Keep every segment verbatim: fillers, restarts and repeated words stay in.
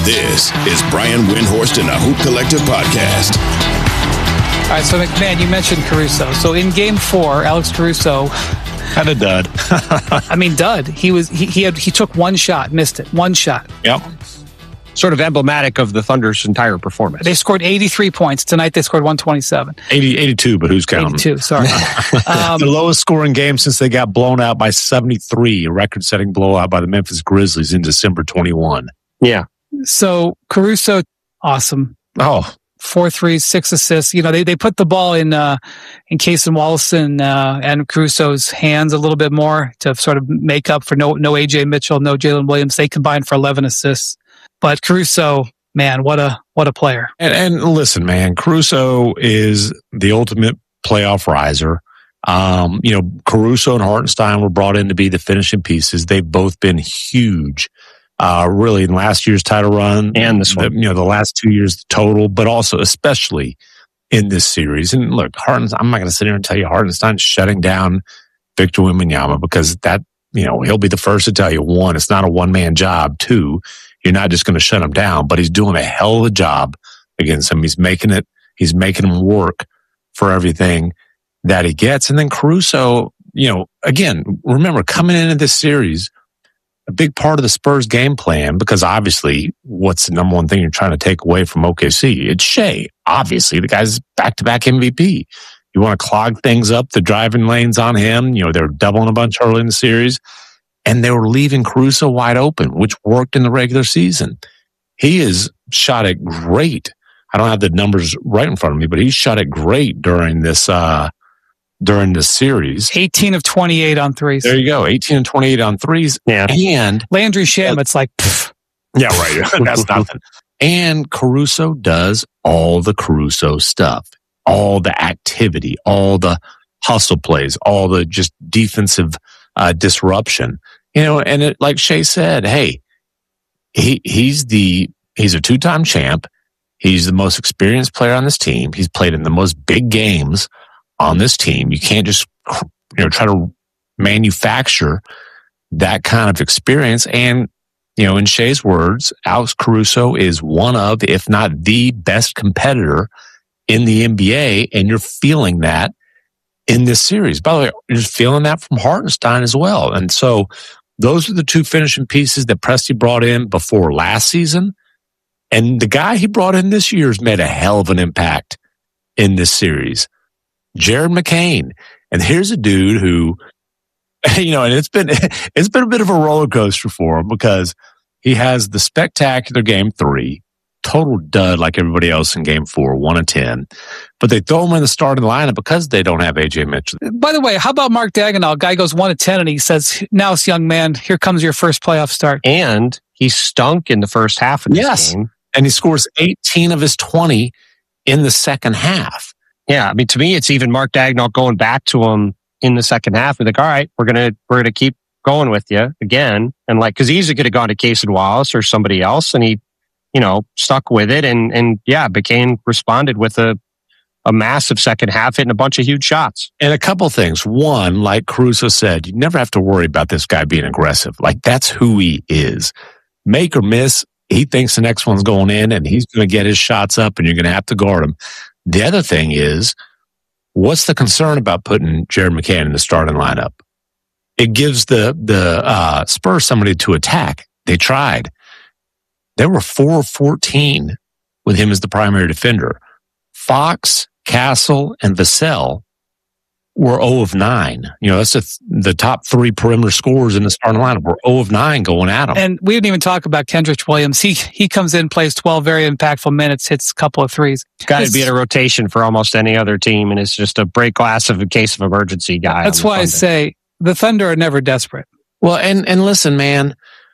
This is Brian Windhorst and the Hoop Collective podcast. All right, so McMahon, you mentioned Caruso. So in game four, Alex Caruso had a dud. I mean, dud. He was he he had he took one shot, missed it. One shot. Yep. Sort of emblematic of the Thunder's entire performance. They scored eighty-three points. Tonight they scored one twenty-seven. eighty, eighty-two, but who's counting? eighty-two, sorry. um, the lowest scoring game since they got blown out by seventy-three, a record-setting blowout by the Memphis Grizzlies in December twenty-one. Yeah. So Caruso, awesome. Oh. Four threes, six assists. You know, they, they put the ball in uh, in Cason Wallace and, uh, and Caruso's hands a little bit more to sort of make up for no no A J Mitchell, no Jalen Williams. They combined for eleven assists. But Caruso, man, what a what a player. And, and listen, man, Caruso is the ultimate playoff riser. Um, you know, Caruso and Hartenstein were brought in to be the finishing pieces. They've both been huge. Uh, really, in last year's title run and this one, the, you know, the last two years total, but also especially in this series. And look, Hartenstein, I'm not going to sit here and tell you Hartenstein's shutting down Victor Wembanyama because that, you know, he'll be the first to tell you, one, it's not a one man job. Two, you're not just going to shut him down, but he's doing a hell of a job against him. He's making it, he's making him work for everything that he gets. And then Caruso, you know, again, remember coming into this series, a big part of the Spurs game plan, because obviously what's the number one thing you're trying to take away from O K C? It's Shea. Obviously, the guy's back-to-back M V P. You want to clog things up, the driving lanes on him. You know, they were doubling a bunch early in the series, and they were leaving Caruso wide open, which worked in the regular season. He is shot it great. I don't have the numbers right in front of me, but he shot it great during this uh during the series. eighteen of twenty-eight on threes. There you go. eighteen and twenty-eight on threes. Yeah. And Landry Shamet's like, pfft. Yeah, right. That's nothing. And Caruso does all the Caruso stuff, all the activity, all the hustle plays, all the just defensive uh, disruption. You know, and it, like Shea said, hey, he he's the he's a two-time champ. He's the most experienced player on this team. He's played in the most big games on this team. You can't just, you know, try to manufacture that kind of experience. And, you know, in Shea's words, Alex Caruso is one of, if not the best competitor in the N B A. And you're feeling that in this series. By the way, you're feeling that from Hartenstein as well. And so those are the two finishing pieces that Presti brought in before last season. And the guy he brought in this year has made a hell of an impact in this series. Jared McCain. And here's a dude who, you know, and it's been, it's been a bit of a roller coaster for him because he has the spectacular game three, total dud like everybody else in game four, one and ten. But they throw him in the starting lineup because they don't have A J Mitchell. By the way, how about Mark Daigneault? Guy goes one to ten and he says, now, young man, here comes your first playoff start. And he stunk in the first half of this yes. game. And he scores eighteen of his twenty in the second half. Yeah, I mean, to me, it's even Mark Daigneault going back to him in the second half. We're like, all right, we're gonna we're gonna keep going with you again, and like, because he easily could have gone to Cason Wallace or somebody else, and he, you know, stuck with it, and and yeah, McCain responded with a a massive second half, hitting a bunch of huge shots. And a couple things. One, like Caruso said, you never have to worry about this guy being aggressive. Like that's who he is. Make or miss, he thinks the next one's going in, and he's going to get his shots up, and you're going to have to guard him. The other thing is, what's the concern about putting Jared McCain in the starting lineup? It gives the the uh, Spurs somebody to attack. They tried. They were four of fourteen with him as the primary defender. Fox, Castle, and Vassell were zero of nine. You know, that's the, the top three perimeter scorers in the starting lineup. Were zero of nine going at them. And we didn't even talk about Kendrick Williams. He he comes in, plays twelve very impactful minutes, hits a couple of threes. Guy would be in a rotation for almost any other team, and is just a break glass of a case of emergency guy. That's why I say the Thunder are never desperate. Well, and and listen, man,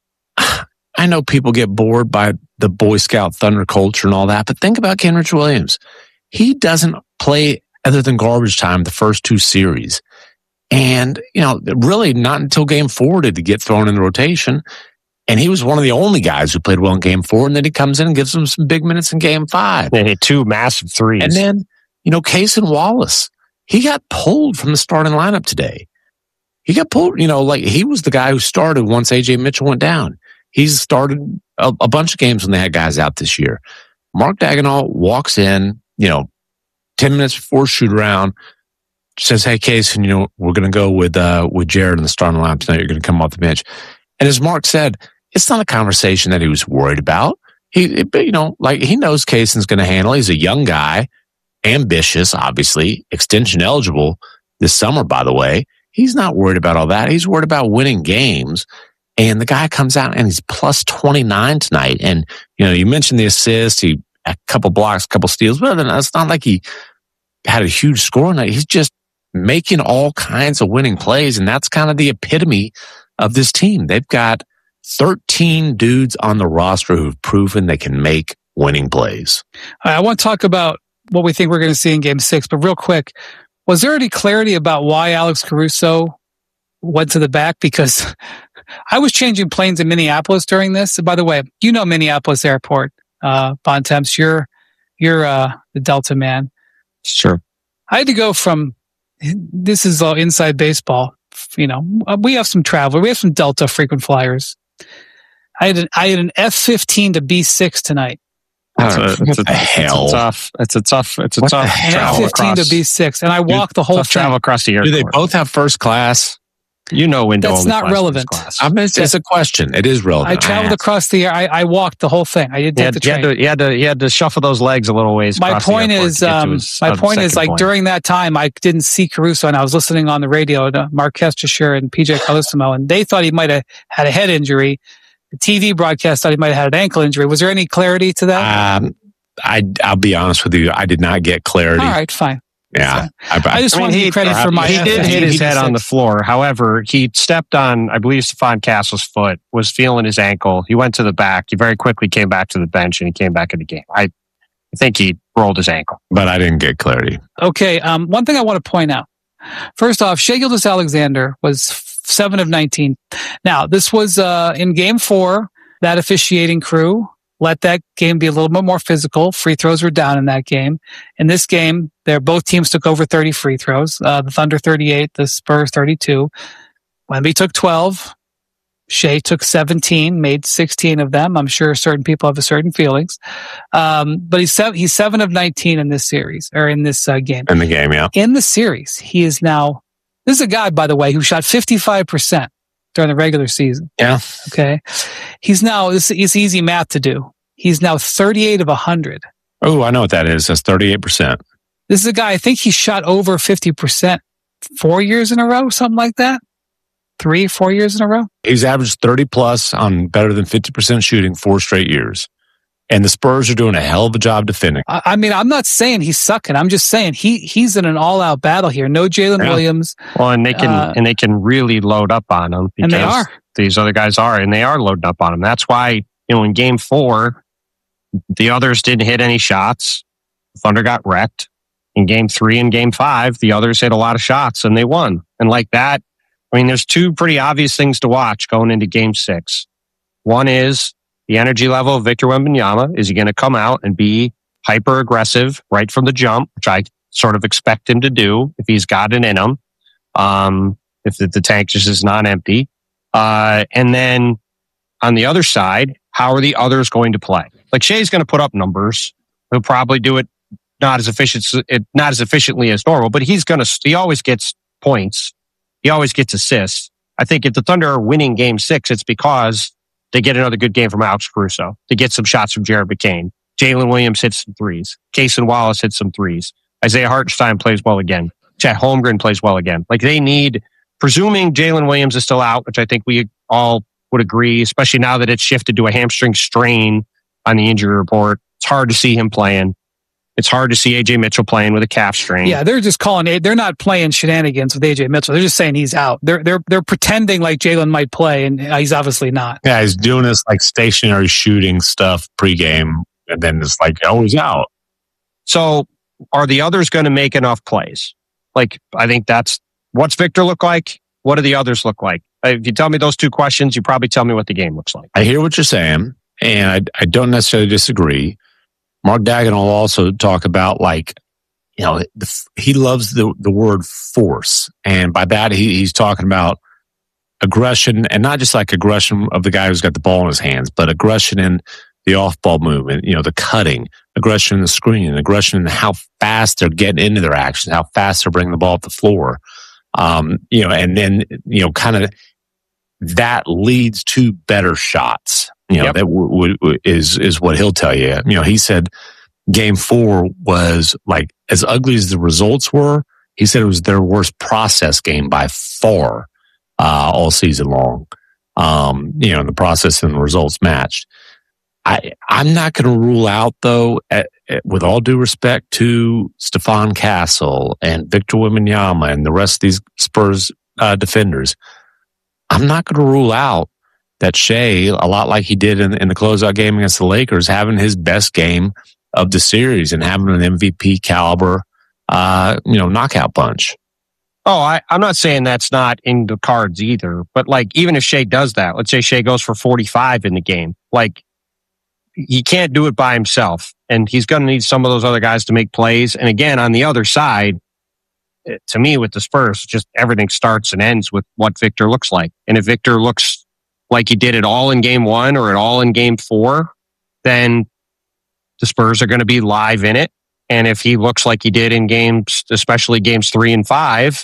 I know people get bored by the Boy Scout Thunder culture and all that, but think about Kendrick Williams. He doesn't play other than garbage time the first two series. And, you know, really not until game four did he get thrown in the rotation. And he was one of the only guys who played well in game four. And then he comes in and gives them some big minutes in game five. They hit two massive threes. And then, you know, Cason Wallace, he got pulled from the starting lineup today. He got pulled, you know, like he was the guy who started once A J Mitchell went down. He's started a, a bunch of games when they had guys out this year. Mark Daigneault walks in, you know, ten minutes before shoot around, says, "Hey, Case, and you know, we're going to go with uh, with Jared in the starting lineup tonight. You're going to come off the bench." And as Mark said, it's not a conversation that he was worried about. He, it, you know, like he knows Kaysen's going to handle. He's a young guy, ambitious, obviously, extension eligible this summer. By the way, he's not worried about all that. He's worried about winning games. And the guy comes out and he's plus twenty-nine tonight. And, you know, you mentioned the assist, he a couple blocks, a couple steals. Well, then it's not like he had a huge score night. He's just making all kinds of winning plays. And that's kind of the epitome of this team. They've got thirteen dudes on the roster who've proven they can make winning plays. Right, I want to talk about what we think we're going to see in game six, but real quick, was there any clarity about why Alex Caruso went to the back? Because I was changing planes in Minneapolis during this. And by the way, you know Minneapolis Airport, uh, Bontemps. You're you're uh, the Delta man. Sure. I had to go from, this is all inside baseball. You know, we have some travel. We have some Delta frequent flyers. I had an, I had an F fifteen to B six tonight. That's a, what it's a, the hell? It's a tough. It's a tough. It's a What the tough hell? An F travel fifteen across. to B six, and I walked the whole Tough thing. travel across the Do airport. they both have first class? You know, window That's only not class, relevant. first class. I mean, it's, it's a question. It is relevant. I traveled asked. across the air. I, I walked the whole thing. I didn't You take had, the you, had train. to, you had to you had to shuffle those legs a little ways. My across the point airport is, to get to um, his, my uh, point is, second like point. during that time, I didn't see Caruso, and I was listening on the radio to Mark Kestisher and P J Carlissimo, and they thought he might have had a head injury. The T V broadcast thought he might have had an ankle injury. Was there any clarity to that? Um, I, I'll be honest with you. I did not get clarity. All right, fine. Yeah. I, I just I mean, want to he- give credit for my. He did hit his head on the F- floor. However, he stepped on, I believe, Stephon Castle's foot, was feeling his ankle. He went to the back. He very quickly came back to the bench, and he came back in the game. I, I think he rolled his ankle. but I didn't get clarity. Okay, um, one thing I want to point out. First off, Shai Gilgeous-Alexander was seven of nineteen. Now, this was uh, in game four. That officiating crew let that game be a little bit more physical. Free throws were down in that game. In this game, they're both teams took over thirty free throws. Uh, the Thunder thirty-eight, the Spurs thirty-two. Wemby took twelve. Shai took seventeen, made sixteen of them. I'm sure certain people have certain feelings. Um, but he's seven, he's seven of nineteen in this series, or in this uh, game. In the game, yeah. In the series, he is now, this is a guy, by the way, who shot fifty-five percent during the regular season. Yeah. Okay. He's now, this is easy math to do. He's now thirty-eight of one hundred. Oh, I know what that is. That's thirty-eight percent. This is a guy, I think he shot over fifty percent four years in a row, something like that. Three, four years in a row. He's averaged thirty plus on better than fifty percent shooting four straight years. And the Spurs are doing a hell of a job defending. I, I mean, I'm not saying he's sucking. I'm just saying he he's in an all out battle here. No Jalen Yeah. Williams. Well, and they can Uh, and they can really load up on him because And they are. these other guys are, and they are loading up on him. That's why, you know, in game four, the others didn't hit any shots. Thunder got wrecked. In game three and game five, the others hit a lot of shots and they won. And like that, I mean, there's two pretty obvious things to watch going into game six. One is the energy level of Victor Wembanyama. Is he going to come out and be hyper aggressive right from the jump, which I sort of expect him to do if he's got it in him. Um, if the, the tank just is not empty. Uh, and then on the other side, how are the others going to play? Like Shai's going to put up numbers. He'll probably do it not as efficient, not as efficiently as normal, but he's going to, he always gets points. He always gets assists. I think if the Thunder are winning game six, it's because they get another good game from Alex Caruso. They get some shots from Jared McCain. Jalen Williams hits some threes. Kaysen Wallace hits some threes. Isaiah Hartenstein plays well again. Chet Holmgren plays well again. Like they need, presuming Jalen Williams is still out, which I think we all would agree, especially now that it's shifted to a hamstring strain on the injury report. It's hard to see him playing. It's hard to see A J Mitchell playing with a calf strain. Yeah, they're just calling it. They're not playing shenanigans with A J Mitchell. They're just saying he's out. They're they're they're pretending like Jalen might play, and he's obviously not. Yeah, he's doing this like stationary shooting stuff pregame, and then it's like, oh, he's out. So are the others going to make enough plays? Like, I think that's, what's Victor look like? What do the others look like? If you tell me those two questions, you probably tell me what the game looks like. I hear what you're saying, and I, I don't necessarily disagree. Mark Daigneault will also talk about, like, you know, the, he loves the, the word force. And by that, he, he's talking about aggression, and not just like aggression of the guy who's got the ball in his hands, but aggression in the off-ball movement, you know, the cutting, aggression in the screen, aggression in how fast they're getting into their actions, how fast they're bringing the ball up the floor. Um, you know, and then, you know, kind of that leads to better shots. You know, yep. that w- w- is is what he'll tell you. You know, he said game four was like, as ugly as the results were, he said it was their worst process game by far uh, all season long. Um, you know, the process and the results matched. I, I'm not going to rule out, though, at, at, with all due respect to Stephon Castle and Victor Wembanyama and the rest of these Spurs uh, defenders, I'm not going to rule out that Shai, a lot like he did in, in the closeout game against the Lakers, having his best game of the series and having an M V P caliber, uh, you know, knockout punch. Oh, I, I'm not saying that's not in the cards either, but like even if Shai does that, let's say Shai goes for forty-five in the game, like he can't do it by himself, and he's going to need some of those other guys to make plays. And again, on the other side, to me, with the Spurs, just everything starts and ends with what Victor looks like. And if Victor looks like he did it all in game one or it all in game four, then the Spurs are going to be live in it. And if he looks like he did in games, especially games three and five,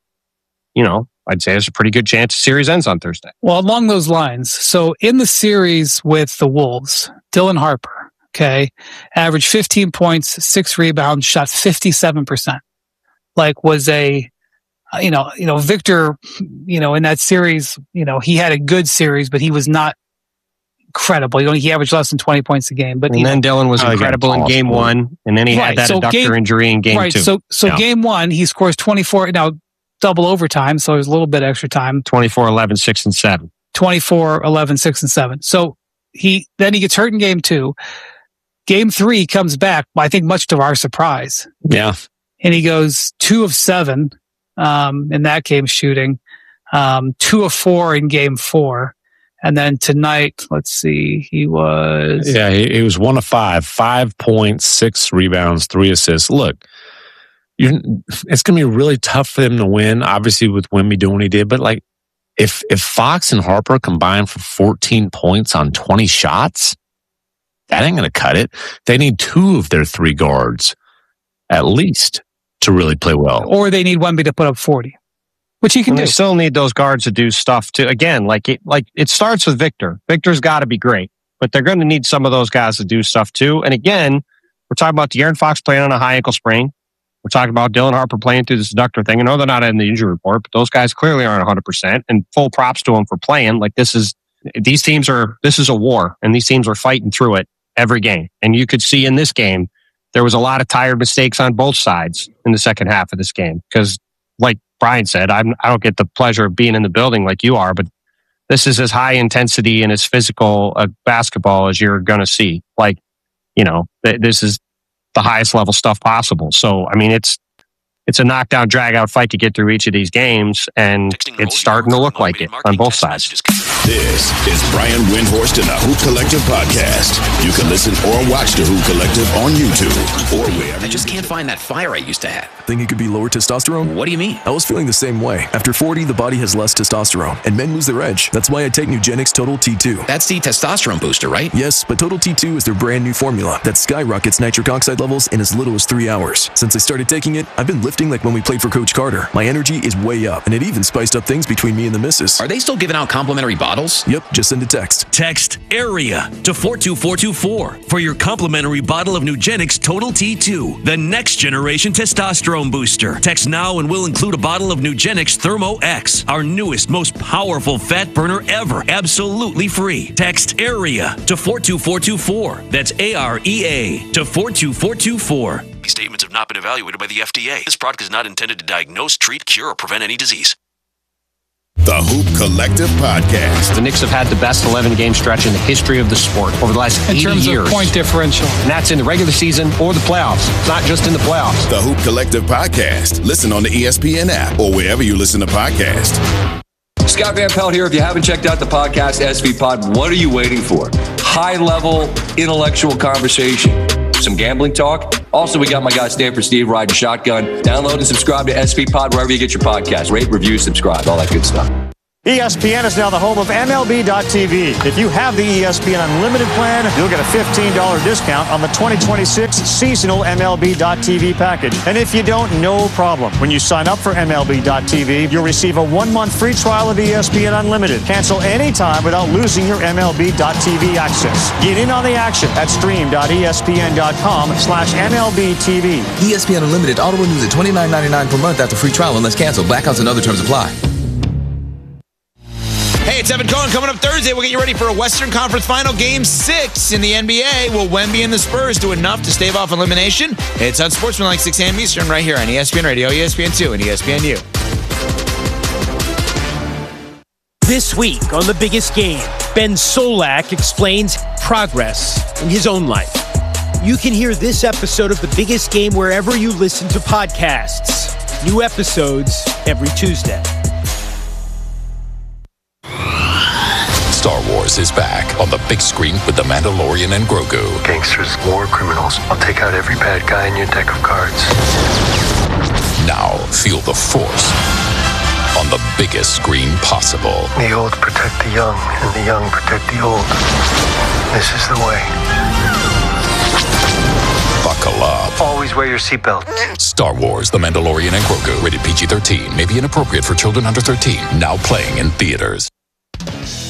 you know, I'd say there's a pretty good chance the series ends on Thursday. Well, along those lines, so in the series with the Wolves, Dylan Harper, okay, averaged fifteen points, six rebounds, shot fifty-seven percent. Like was a, you know, you know, Victor, you know, in that series, you know, he had a good series, but he was not incredible. You know, he averaged less than twenty points a game. But and then know, Dylan was incredible in game one, and then he right, had that so adductor game, injury in game right, two. So, so yeah. Game one, he scores twenty-four. Now, double overtime, so there's a little bit extra time. twenty-four, eleven, six, and seven. twenty-four, eleven, six, and seven. So he then he gets hurt in game two. Game three he comes back, I think much to our surprise. Yeah. And he goes two of seven um, in that game shooting, um, two of four in game four. And then tonight, let's see, he was... Yeah, he, he was one of five, five points, six rebounds, three assists. Look, you're, it's going to be really tough for them to win, obviously, with Wemby doing what he did. But like, if if Fox and Harper combine for fourteen points on twenty shots, that ain't going to cut it. They need two of their three guards, at least, to really play well. Or they need Wemby to put up forty, which he can and do. They still need those guards to do stuff too. Again, like it, like it starts with Victor. Victor's got to be great, but they're going to need some of those guys to do stuff too. And again, we're talking about De'Aaron Fox playing on a high ankle sprain. We're talking about Dylan Harper playing through this adductor thing. I know they're not in the injury report, but those guys clearly aren't one hundred percent. And full props to them for playing. Like this is, these teams are, this is a war, and these teams are fighting through it every game. And you could see in this game, there was a lot of tired mistakes on both sides in the second half of this game. Because like Brian said, I'm, I don't get the pleasure of being in the building like you are, but this is as high intensity and as physical a basketball as you're going to see. Like, you know, th- this is the highest level stuff possible. So, I mean, it's it's a knockdown, drag out fight to get through each of these games, and it's starting to look like it on both sides. This is Brian Windhorst and the Hoop Collective podcast. You can listen or watch the Hoop Collective on YouTube or wherever. I just can't find that fire I used to have. Think it could be lower testosterone? What do you mean? I was feeling the same way. After forty, the body has less testosterone, and men lose their edge. That's why I take Nugenix Total T two. That's the testosterone booster, right? Yes, but Total T two is their brand new formula that skyrockets nitric oxide levels in as little as three hours. Since I started taking it, I've been lifting like when we played for Coach Carter. My energy is way up, and it even spiced up things between me and the missus. Are they still giving out complimentary bottles? Yep, just send a text. Text AREA to four two four two four for your complimentary bottle of Nugenix Total T two, the next generation testosterone booster. Text now and we'll include a bottle of Nugenix Thermo X, our newest, most powerful fat burner ever, absolutely free. Text AREA to four two four two four. That's A R E A to four two four two four. These statements have not been evaluated by the F D A. This product is not intended to diagnose, treat, cure, or prevent any disease. The Hoop Collective podcast. The Knicks have had the best eleven-game stretch in the history of the sport over the last in eighty terms years. Of point differential. And that's in the regular season or the playoffs. It's not just in the playoffs. The Hoop Collective podcast. Listen on the E S P N app or wherever you listen to podcasts. Scott Van Pelt here. If you haven't checked out the podcast, S V Pod, what are you waiting for? High-level, intellectual conversation. Some gambling talk. Also, we got my guy Stanford Steve riding shotgun. Download and subscribe to S V Pod wherever you get your podcast. Rate, review, subscribe, all that good stuff. E S P N is now the home of M L B dot T V. If you have the E S P N Unlimited plan, you'll get a fifteen dollars discount on the twenty twenty-six seasonal M L B dot T V package. And if you don't, no problem. When you sign up for M L B dot T V, you'll receive a one-month free trial of E S P N Unlimited. Cancel anytime without losing your M L B dot T V access. Get in on the action at stream dot E S P N dot com slash M L B T V. E S P N Unlimited auto renews at twenty-nine ninety-nine per month after free trial unless canceled. Blackouts and other terms apply. Hey, it's Evan Cohen. Coming up Thursday, we'll get you ready for a Western Conference Final Game six in the N B A. Will Wemby and the Spurs do enough to stave off elimination? It's on Sportsmanlike six a.m. Eastern right here on E S P N Radio, E S P N two, and E S P N U. This week on The Biggest Game, Ben Solak explains progress in his own life. You can hear this episode of The Biggest Game wherever you listen to podcasts. New episodes every Tuesday. Star Wars is back on the big screen with The Mandalorian and Grogu. Gangsters, war criminals. I'll take out every bad guy in your deck of cards. Now feel the Force on the biggest screen possible. The old protect the young, and the young protect the old. This is the way. Buckle up. Always wear your seatbelt. Star Wars, The Mandalorian and Grogu. Rated P G thirteen. May be inappropriate for children under thirteen. Now playing in theaters.